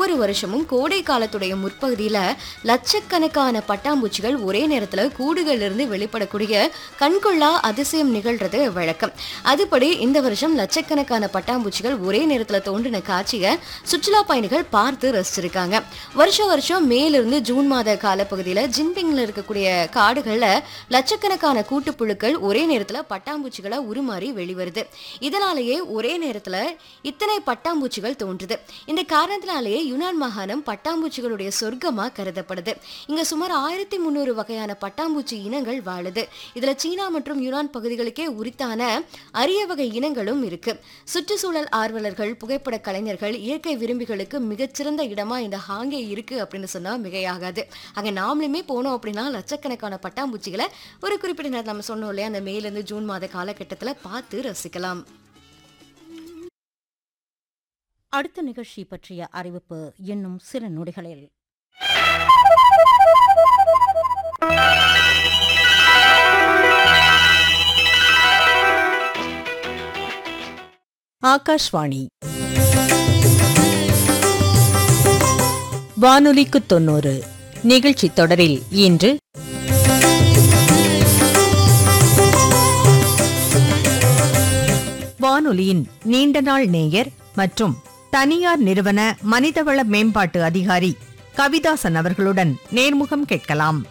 ஒவ்வொரு வருஷமும் கோடை காலத்துடைய முற்பகுதியில லட்சக்கணக்கான பட்டாம்பூச்சிகள் ஒரே நேரத்துல கூடுகள்ல இருந்து வெளிப்படக்கூடிய கண்கொள்ளா அதிசயம் நிகழ்றது வழக்கம். அதுபடி இந்த வருஷம் லட்சக்கணக்கான பட்டாம்பூச்சிகள் ஒரே நேரத்துல தோன்றின காட்சியை சுற்றுலா பயணிகள் பார்த்து ரசிச்சிருக்காங்க. வருஷம் மேலிருந்து ஜூன் மாத காலப்பகுதியில ஜின்பிங்ல இருக்கக்கூடிய காடுகள்ல லட்சக்கணக்கான கூட்டுப்புழுக்கள் ஒரே நேரத்துல பட்டாம்பூச்சிகளை உருமாறி வெளிவருது. இதனாலேயே ஒரே நேரத்துல இத்தனை பட்டாம்பூச்சிகள் தோன்றுது. இந்த காரணத்தினாலேயே யுனான் மாகாணம் பட்டாம்பூச்சிகளுடைய சொர்க்கமா கருதப்படுது. இங்க சுமார் 1300 வகையான பட்டாம்பூச்சி இனங்கள் வாழுது. இதுல சீனா மற்றும் யுனான் பகுதிகளுக்கே உரித்தான அரிய வகை இனங்களும் இருக்கு. சுற்றுச்சூழல் ஆர்வலர்கள், புகைப்பட கலைஞர்கள், இயற்கை விரும்பிகளுக்கு மிகச்சிறந்த இடமா இந்த ஹாங்கே இருக்கு அப்படின்னு சொன்னா மிகையாகாது. அங்க நாமளுமே போனோம் அப்படின்னா லட்சக்கணக்கான பட்டாம்பூச்சிகளை ஒரு குறிப்பிட்ட நேரத்தில் நம்ம சொன்னோம் இல்லையா, அந்த மேலிருந்து ஜூன் மாத காலகட்டத்தில் பார்த்து ரசிக்கலாம். அடுத்த நிகழ்ச்சி பற்றிய அறிவிப்பு இன்னும் சில நொடிகளில். ஆகாஷ்வாணி வானொலிக்கு 90 நிகழ்ச்சி தொடரில் இன்று வானொலியின் நீண்ட நாள் நேயர் மற்றும் தனியார் நிறுவன மனிதவள மேம்பாட்டு அதிகாரி கவிதாசன் அவர்களுடன் நேர்முகம் கேட்கலாம்.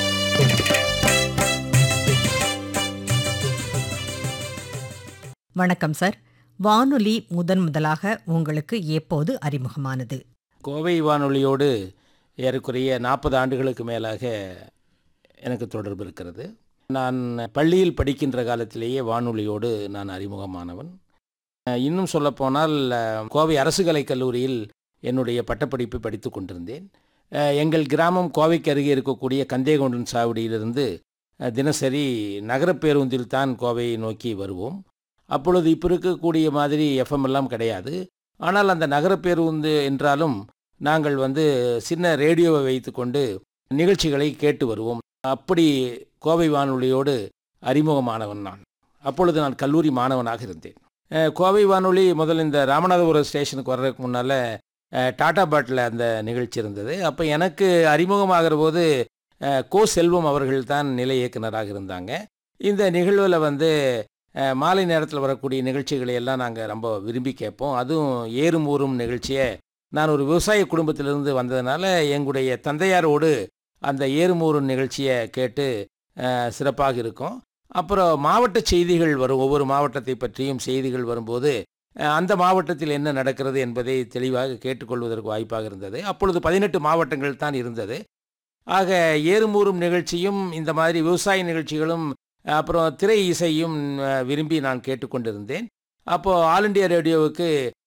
வணக்கம் சார். வானொலி முதலாக உங்களுக்கு எப்போது அறிமுகமானது? கோவை வானொலியோடு ஏறக்குறைய 40 ஆண்டுகளுக்கு மேலாக எனக்கு தொடர்பு இருக்கிறது. நான் பள்ளியில் படிக்கின்ற காலத்திலேயே வானொலியோடு நான் அறிமுகமானவன். இன்னும் சொல்லப்போனால் கோவை அரசு கலைக் கல்லூரியில் என்னுடைய பட்டப்படிப்பை படித்து கொண்டிருந்தேன். எங்கள் கிராமம் கோவைக்கு அருகே இருக்கக்கூடிய கந்தேகவுண்டன் சாவடியிலிருந்து தினசரி நகரப் பேருந்தில் தான் கோவையை நோக்கி வருவோம். அப்பொழுது இப்போ இருக்கக்கூடிய மாதிரி எஃப்எம் எல்லாம் கிடையாது. ஆனால் அந்த நகரப் பேருந்து என்றாலும் நாங்கள் சின்ன ரேடியோவை வைத்துக்கொண்டு நிகழ்ச்சிகளை கேட்டு வருவோம். அப்படி கோவை வானொலியோடு அறிமுகமானவன் நான். அப்பொழுது நான் கல்லூரி மாணவனாக இருந்தேன். கோவை வானொலி முதல்ல இந்த ராமநாதபுரம் ஸ்டேஷனுக்கு வர்றதுக்கு முன்னால் டாடா பாட்டில் அந்த நிகழ்ச்சி இருந்தது. அப்போ எனக்கு அறிமுகமாகிற போது கோ செல்வம் அவர்கள் தான் நிலை இயக்குனராக இருந்தாங்க. இந்த நிகழ்வில் மாலை நேரத்தில் வரக்கூடிய நிகழ்ச்சிகளை எல்லாம் நாங்கள் ரொம்ப விரும்பி கேட்போம். அதுவும் ஏறும் ஊரும் நிகழ்ச்சியை நான் ஒரு விவசாய குடும்பத்திலிருந்து வந்ததுனால எங்களுடைய தந்தையாரோடு அந்த ஏறும் ஊரும் நிகழ்ச்சியை கேட்டு சிறப்பாக இருக்கும். அப்புறம் மாவட்ட செய்திகள் வரும். ஒவ்வொரு மாவட்டத்தை பற்றியும் செய்திகள் வரும்போது அந்த மாவட்டத்தில் என்ன நடக்கிறது என்பதை தெளிவாக கேட்டுக்கொள்வதற்கு வாய்ப்பாக இருந்தது. அப்பொழுது 18 மாவட்டங்கள் தான் இருந்தது. ஆக ஏறுமூறும் நிகழ்ச்சியும் இந்த மாதிரி விவசாய நிகழ்ச்சிகளும் அப்புறம் திரை இசையும் விரும்பி நான் கேட்டுக்கொண்டிருந்தேன். அப்போது ஆல் இண்டியா ரேடியோவுக்கு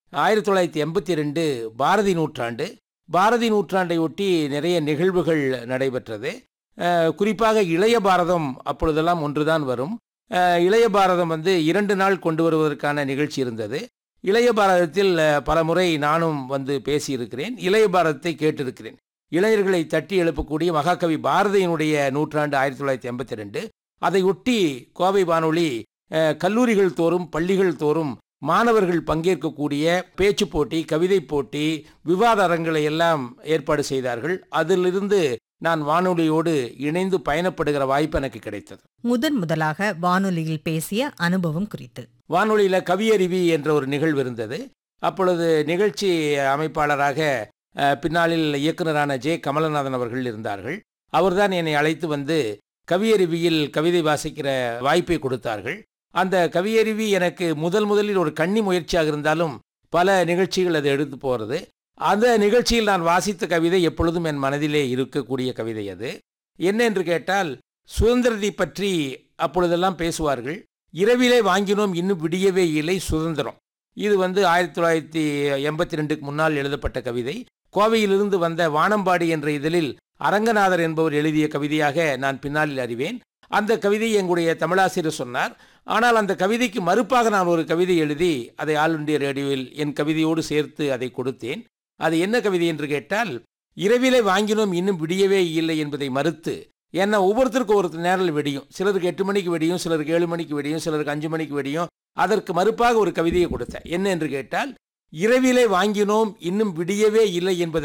1982 பாரதி நூற்றாண்டை ஒட்டி நிறைய நிகழ்வுகள் நடைபெற்றது. குறிப்பாக இளைய பாரதம் அப்பொழுதெல்லாம் ஒன்றுதான் வரும். இளைய பாரதம் 2 நாள் கொண்டு வருவதற்கான நிகழ்ச்சி இருந்தது. இளைய பாரதத்தில் பல முறை நானும் பேசியிருக்கிறேன். இளைய பாரதத்தை கேட்டிருக்கிறேன். இளைஞர்களை தட்டி எழுப்பக்கூடிய மகாகவி பாரதியினுடைய நூற்றாண்டு 1982. அதை ஒட்டி கோவை வானொலி கல்லூரிகள் தோறும் பள்ளிகள் தோறும் மாணவர்கள் பங்கேற்கக்கூடிய பேச்சு போட்டி, கவிதை போட்டி, விவாத அரங்களை எல்லாம் ஏற்பாடு செய்தார்கள். அதிலிருந்து நான் வானொலியோடு இணைந்து பயணப்படுகிற வாய்ப்பு எனக்கு கிடைத்தது. முதலாக வானொலியில் பேசிய அனுபவம் குறித்து. வானொலியில் கவியருவி என்ற ஒரு நிகழ்வு இருந்தது. அப்பொழுது நிகழ்ச்சி அமைப்பாளராக பின்னாளில் இயக்குனரான ஜே கமலநாதன் அவர்கள் இருந்தார்கள். அவர்தான் என்னை அழைத்து கவியருவியில் கவிதை வாசிக்கிற வாய்ப்பை கொடுத்தார்கள். அந்த கவியருவி எனக்கு முதலில் ஒரு கன்னி முயற்சியாக இருந்தாலும் பல நிகழ்ச்சிகள் அதை எடுத்து போகிறது. அந்த நிகழ்ச்சியில் நான் வாசித்த கவிதை எப்பொழுதும் என் மனதிலே இருக்கக்கூடிய கவிதை. அது என்ன என்று கேட்டால், சுதந்திரத்தை பற்றி அப்பொழுதெல்லாம் பேசுவார்கள். இரவிலே வாங்கினோம் இன்னும் விடியவே இல்லை சுதந்திரம். இது 1982க்கு முன்னால் எழுதப்பட்ட கவிதை. கோவையிலிருந்து வந்த வானம்பாடி என்ற இதழில் அரங்கநாதர் என்பவர் எழுதிய கவிதையாக நான் பின்னாளில் அறிவேன். அந்த கவிதை எங்களுடைய தமிழாசிரியர் சொன்னார். ஆனால் அந்த கவிதைக்கு மறுப்பாக நான் ஒரு கவிதை எழுதி அதை ஆல் இண்டியா ரேடியோவில் என் கவிதையோடு சேர்த்து அதை கொடுத்தேன். அது என்ன கவிதை என்று கேட்டால், இரவிலே வாங்கினோம் இன்னும் விடியவே இல்லை என்பதை மறுத்து, ஏன்னா ஒவ்வொருத்தருக்கும் ஒரு நேரில் வெடியும். சிலருக்கு 8 மணிக்கு வெடியும், சிலருக்கு 7 மணிக்கு வெடியும், சிலருக்கு 5 மணிக்கு வெடியும். அதற்கு மறுப்பாக ஒரு கவிதையை கொடுத்தேன். என்ன என்று கேட்டால், இரவிலே வாங்கினோம் இன்னும் விடியவே இல்லை என்பதை